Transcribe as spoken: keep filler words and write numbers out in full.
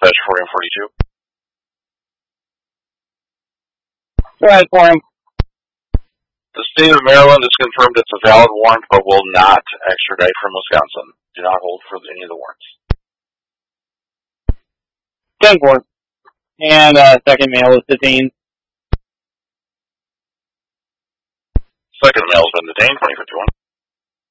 dispatch forty and forty-two. Go ahead for him. The state of Maryland has confirmed it's a valid warrant, but will not extradite from Wisconsin. Do not hold for any of the warrants. ten four. And uh, second male is detained. Second male has been detained, twenty fifty-one.